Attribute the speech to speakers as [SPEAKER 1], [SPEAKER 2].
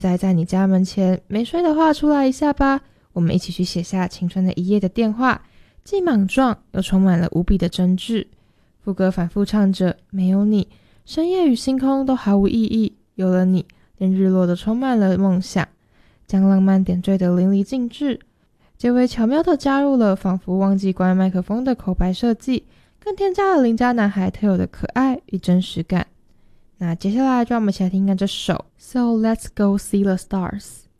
[SPEAKER 1] 在你家门前，没睡的话出来一下吧，我们一起去写下青春的一页的电话，既莽撞又充满了无比的真挚。副歌反复唱着，没有你，深夜与星空都毫无意义，有了你，连日落都充满了梦想，将浪漫点缀得淋漓尽致。结尾巧妙地加入了仿佛忘记关麦克风的口白设计，更添加了邻家男孩特有的可爱与真实感。那接下来就让我们一起来听看这首 So Let's Go See the Stars。